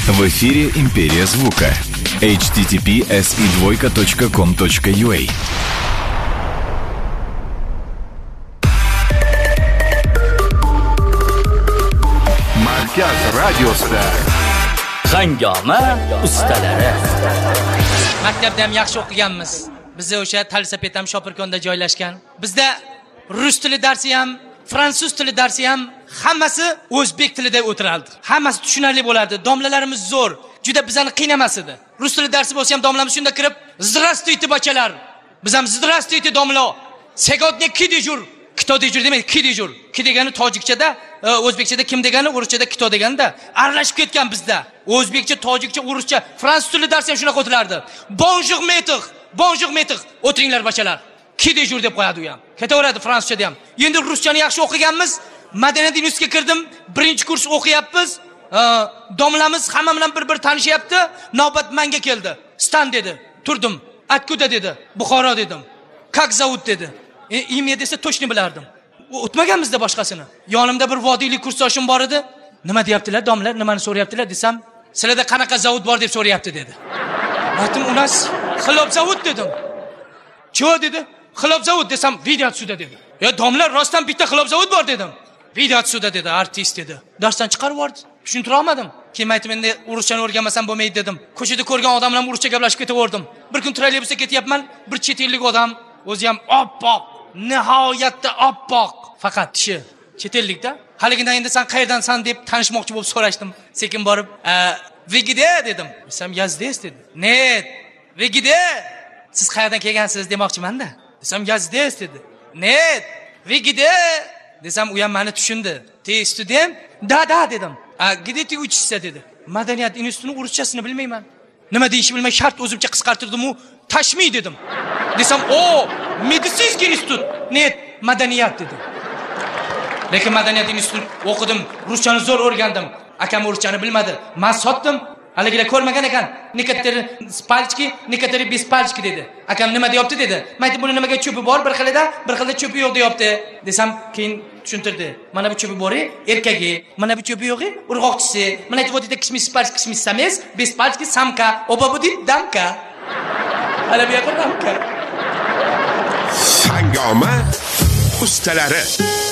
В эфире «Империя звука». https://com.ua. Markaz radiosida Hangoma ustalari. Maktabda ham yaxshi o'qiganmiz. Bizda o'sha Talsapet ham Shopirkonda joylashgan. Bizda rus tili darsi ham, fransuz tili darsi ham hammasi o'zbek tilida o'tirardi. Hammasi tushunarli bo'lardi. Domlalarimiz zo'r, juda bizani qiynamas edi. Rus tili darsi bo'lsa ham domlamiz shunda kirib, "Здравствуйте, bachalar." Biz ham "Здравствуйте, domlo. Сегодня ки дежур." Kito dejur demaydi, ki dejur. Ki degani tojikchada, o'zbekchada kim degani, o'ruschada kito deganda aralashib ketgan bizda. O'zbekcha, tojikcha, o'ruscha, fransuz tili darsi ham shunaqa o'tilardi. Bonjour maître, bonjour maître. O'tiringlar bachalar. Ki dejur deb qo'yadi u ham. Ketaveradi fransuzchada ham. Endi ruschani yaxshi o'qiganmiz. Madaniyat institutiga kirdim. Birinchi kurs o'qiyapmiz. Domlamiz hamma bilan bir tanishyapti. Navbat menga keldi. Stan dedi. Turdim. Atkuda dedi. Buxoro dedim. Как зовут dedi. Imya desa to'shni bilardim. O'tmaganmizda boshqasini. Yonimda bir vodiylik kursdoshim bor edi. Nima deyaptilar domlar? Nimani so'rayaptilar desam, "Sizlarda qanaqa zavod bor deb so'rayapti" dedi. Aytdim, "U nas xilop zavod" dedim. "Cho" dedi. "Xilop zavod" desam, "Video отсюда" dedi. "Ya domlar, rostdan bitta xilop zavod bor" dedim. "Video отсюда" dedi, artist dedi. Darsdan chiqarib yubordi. Tushuntira olmadim. Keyin aytdim, "Endi urushchani o'rganmasam bo'lmaydi" dedim. Ko'chada ko'rgan odam bilan uruscha gaplashib ketaverdim. Bir kun trolleybusda ketyapman, bir chet ellik odam, o'zi ham oppoq, nihoyatda oppoq, faqat tishi chet ellikda. Haligidan endi "Sen qayerdansan" deb tanishmoqchi bo'lib so'rashdim. Sekin borib, "Вы где?" dedim. Desam, "Я здесь" dedi. "Нет, вы где? Siz qayerdan kelgansiz demoqchiman-da." Desam, "Я здесь" dedi. "Нет, вы где?" Desam, u ham meni tushundi. "Ты student?" "Да, да" dedim. "Где ты учишься" dedi. "Madaniyat institutining uruschasini bilmayman." Nima deyishni bilmay shart o'zimcha qisqartirdim u "Tashmi" dedim. Desam, "O, meditsinskiy institut." "Net, madaniyat" dedi. Lekin madaniyat instituti o'qidim, ruschani zo'r o'rgandim. Akam ruschani bilmadi. Men sotdim. Haligilar ko'rmagan ekan. Некоторые спальчики, некоторые без пальчики dedi. Akam nima deyapti dedi. Men aytdim, "Buni nimaga cho'pi bor bir xilida, bir xilda cho'pi yo'q" deyapti. Desam, keyin tushuntirdi. "Mana bu cho'pi bori erkagi, mana bu cho'pi yo'g'i urg'oqchisi. Mana aytib o'tdi kishmish pальчик, kishmish sames, без пальчики samka, oba bu dit damka." Hala bu yoqda damka. Hangoma ustalari.